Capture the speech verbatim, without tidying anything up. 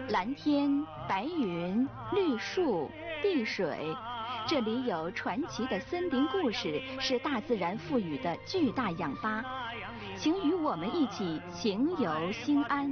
蓝天、白云、绿树、碧水，这里有传奇的森林故事，是大自然赋予的巨大氧吧。请与我们一起情游兴安。